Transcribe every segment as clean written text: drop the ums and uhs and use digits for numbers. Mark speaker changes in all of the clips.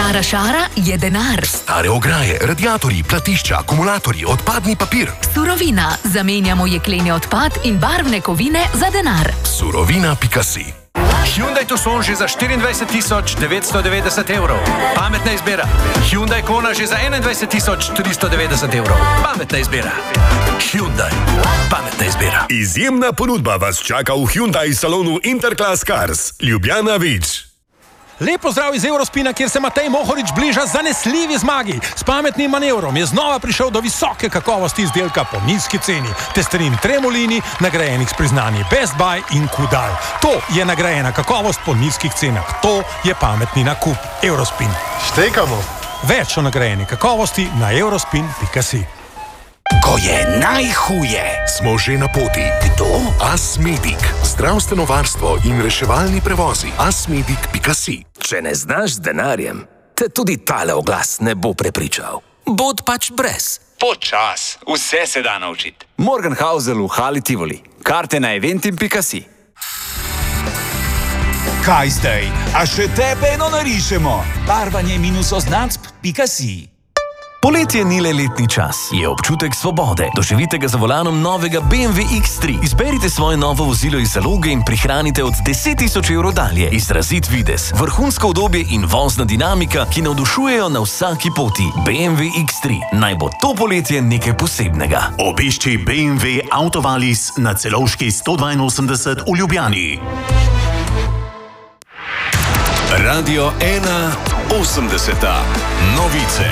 Speaker 1: Stara šara je denar.
Speaker 2: Stare ograje, radiatorji, platišča, akumulatorji, odpadni papir.
Speaker 1: Surovina. Zamenjamo jekleni odpad in barvne kovine za denar.
Speaker 2: Surovina.si.
Speaker 3: Hyundai Tucson že za 24.990 evrov. Pametna izbira. Hyundai Kona že za 21.390 evrov. Pametna izbira. Hyundai. Pametna izbira.
Speaker 4: Izjemna ponudba vas čaka v Hyundai salonu Interclass Cars. Ljubljana Vič.
Speaker 5: Lep pozdrav iz Eurospina, kjer se Matej Mohorič bliža zanesljivi zmagi. S pametnim manevrom je znova prišel do visoke kakovosti izdelka po nizki ceni. Testerin Tremolini, nagrajenih s priznanji Best Buy in Kudal. To je nagrajena kakovost po nizkih cenah. To je pametni nakup. Eurospin.
Speaker 6: Štekamo.
Speaker 5: Več o nagrajeni kakovosti na eurospin.si.
Speaker 2: Ko je najhuje, smo že na poti. Kdo? Asmedic. Zdravstveno varstvo in reševalni prevozi. Asmedic.si.
Speaker 7: Če ne znaš z denarjem, te tudi tale oglas ne bo prepričal. Bod pač brez.
Speaker 8: Počas, vse se da naučiti.
Speaker 9: Morgenhausel v Hali Tivoli. Karte na eventim.si.
Speaker 10: Kaj zdaj? A še tebe eno narišemo? Barvanje-oznacb.si.
Speaker 11: Poletje ni le letni čas, je občutek svobode. Doživite ga za volanom novega BMW X3. Izberite svoje novo vozilo iz zaloge in prihranite od 10.000 evrov dalje. Izrazit videz, vrhunsko udobje in vozna dinamika, ki navdušujejo na vsaki poti. BMW X3. Naj bo to poletje nekaj posebnega.
Speaker 12: Obišči BMW Autovalis na Celovški 182 v Ljubljani.
Speaker 4: Radio 1.80. Novice.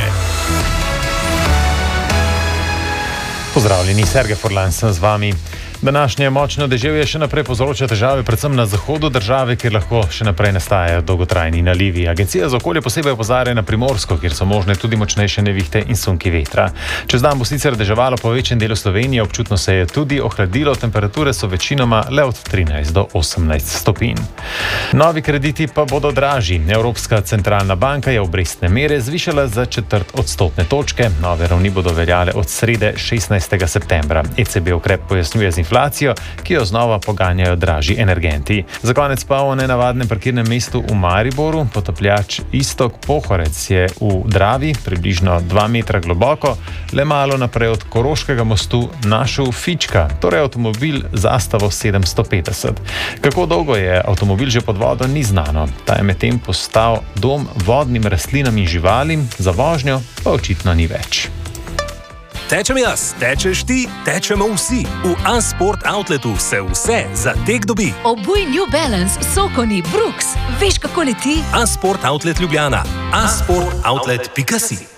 Speaker 13: Pozdravljeni, Sergej Furlan sem z vami. Današnje močno deževje še naprej povzroča težave predvsem na zahodu države, kjer lahko še naprej nastajajo dolgotrajni nalivi. Agencija za okolje posebej opozarja na Primorsko, kjer so možne tudi močnejše nevihte in sunki vetra. Čez dan bo sicer deževalo po večjem delu Slovenije, občutno se je tudi ohladilo, temperature so večinoma le od 13 do 18 stopinj. Novi krediti pa bodo dražji. Evropska centralna banka je obrestne mere zvišala za 1/4 odstotne točke. Nove ravni bodo veljale od srede 16. septembra. ECB ukrep pojasnjuje z inflacijo, ki jo znova poganjajo dražji energenti. Za konec pa o nenavadnem parkirnem mestu v Mariboru. Potapljač Istok Pohorec je v Dravi, približno 2 metra globoko, le malo naprej od Koroškega mostu našel fička, torej avtomobil z zastavo 750. Kako dolgo je avtomobil že pod vodo, ni znano. Ta je medtem postal dom vodnim rastlinam in živalim, za vožnjo pa očitno ni več.
Speaker 14: Tečem jaz, tečeš ti, tečemo vsi. V Asport Outletu se vse za tek dobi.
Speaker 1: Obuj New Balance, Sokoni, Brooks. Veš, kako leti?
Speaker 14: Asport Outlet Ljubljana. asportoutlet.si.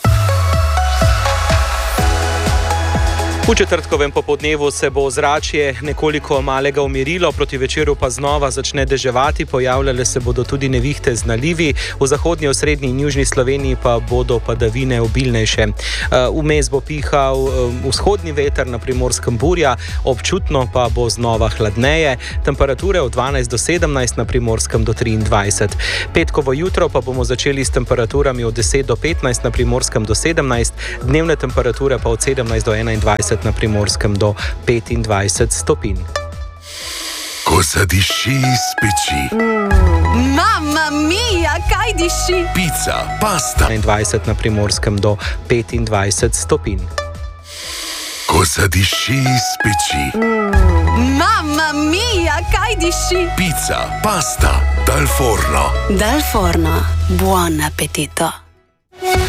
Speaker 14: V četrtkovem popoldnevu se bo ozračje nekoliko malega umirilo, proti večeru pa znova začne deževati, pojavljale se bodo tudi nevihte z nalivi, v zahodnji, osrednji in južni Sloveniji pa bodo padavine obilnejše. Vmes bo pihal vzhodni veter, na Primorskem burja, občutno pa bo znova hladneje, temperature od 12 do 17, na Primorskem do 23. Petkovo jutro pa bomo začeli s temperaturami od 10 do 15, na Primorskem do 17, dnevne temperature pa od 17 do 21, na Primorskem do 25 stopinj.
Speaker 2: Ko zadiši iz peči.
Speaker 1: Mamma mia, kaj diši?
Speaker 2: Pica, pasta.
Speaker 14: 21 na Primorskem do 25 stopinj.
Speaker 2: Ko zadiši iz peči.
Speaker 1: Mamma mia, kaj diši?
Speaker 2: Pica, pasta, dal forno.
Speaker 15: Dal forno, buon appetito.